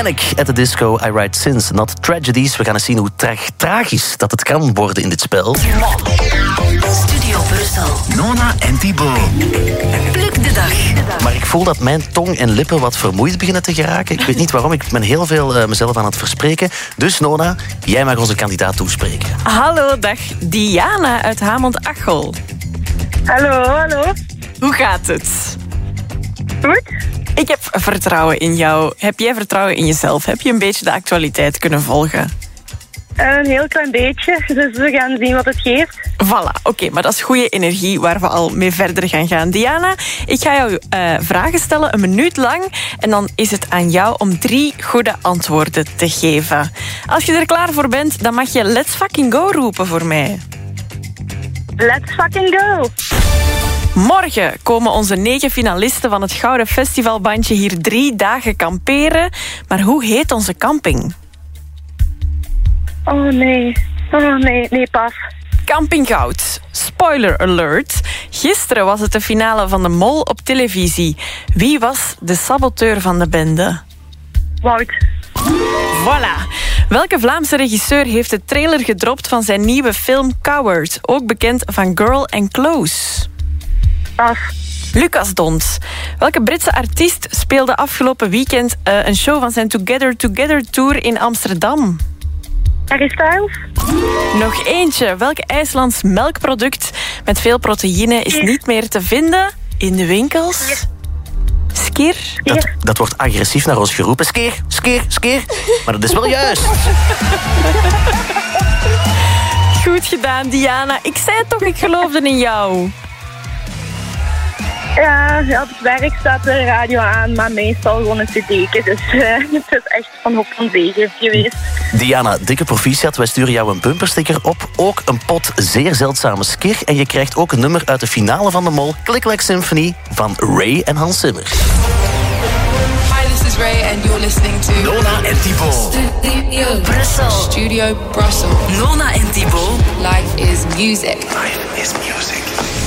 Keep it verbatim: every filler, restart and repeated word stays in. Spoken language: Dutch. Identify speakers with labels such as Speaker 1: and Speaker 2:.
Speaker 1: Panic at the Disco, I Write Sins, Not Tragedies. We gaan eens zien hoe tra- tragisch dat het kan worden in dit spel.
Speaker 2: Studio Brussel.
Speaker 3: Nona en Thibaut.
Speaker 2: Pluk de dag.
Speaker 1: Maar ik voel dat mijn tong en lippen wat vermoeid beginnen te geraken. Ik weet niet waarom, ik ben heel veel uh, mezelf aan het verspreken. Dus Nona, jij mag onze kandidaat toespreken.
Speaker 4: Hallo, dag. Diana uit Hamond-Achel.
Speaker 5: Hallo, hallo.
Speaker 4: Hoe gaat het?
Speaker 5: Goed?
Speaker 4: Ik heb vertrouwen in jou. Heb jij vertrouwen in jezelf? Heb je een beetje de actualiteit kunnen volgen?
Speaker 5: Een heel klein beetje, dus we gaan zien wat het geeft.
Speaker 4: Voilà, oké, okay, maar dat is goede energie waar we al mee verder gaan gaan. Diana, ik ga jou uh, vragen stellen, een minuut lang. En dan is het aan jou om drie goede antwoorden te geven. Als je er klaar voor bent, dan mag je let's fucking go roepen voor mij.
Speaker 5: Let's fucking go!
Speaker 4: Morgen komen onze negen finalisten van het Gouden Festivalbandje hier drie dagen kamperen. Maar hoe heet onze camping?
Speaker 5: Oh nee, oh nee, nee, pas.
Speaker 4: Camping Goud. Spoiler alert. Gisteren was het de finale van de Mol op televisie. Wie was de saboteur van de bende?
Speaker 5: Wout.
Speaker 4: Voilà. Welke Vlaamse regisseur heeft de trailer gedropt van zijn nieuwe film Coward? Ook bekend van Girl and Close.
Speaker 5: Pas.
Speaker 4: Lucas Dont. Welke Britse artiest speelde afgelopen weekend uh, een show van zijn Together Together Tour in Amsterdam?
Speaker 5: Harry Styles.
Speaker 4: Nog eentje. Welk IJslands melkproduct met veel proteïne is niet meer te vinden in de winkels? Skeer?
Speaker 1: Dat, dat wordt agressief naar ons geroepen. Skeer, skeer, skeer. Maar dat is wel juist.
Speaker 4: Goed gedaan, Diana. Ik zei het toch, ik geloofde in jou.
Speaker 5: Ja, op het werk staat de radio aan, maar meestal gewoon een cd'tje. Dus uh, het is echt van hoop van zegen geweest.
Speaker 1: Diana, dikke proficiat. Wij sturen jou een bumpersticker op. Ook een pot zeer zeldzame skir. En je krijgt ook een nummer uit de finale van de Mol. Click Like Symphony van Ray en Hans Zimmer.
Speaker 6: Hi, this is Ray and you're listening to
Speaker 3: Nona en Thibaut.
Speaker 2: Studio Brussel.
Speaker 6: Studio Brussel.
Speaker 2: Nona en Thibaut.
Speaker 6: Life is music.
Speaker 3: Life is music.